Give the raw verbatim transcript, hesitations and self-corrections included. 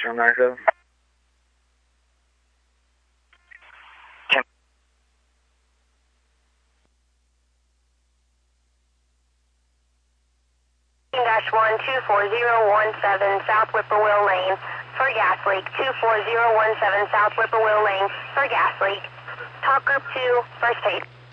one nine seven. Dash one two four zero one seven South Whippoorwill Lane for gas leak. Two four zero one seven South Whippoorwill Lane for gas leak. Talk group two, first aid.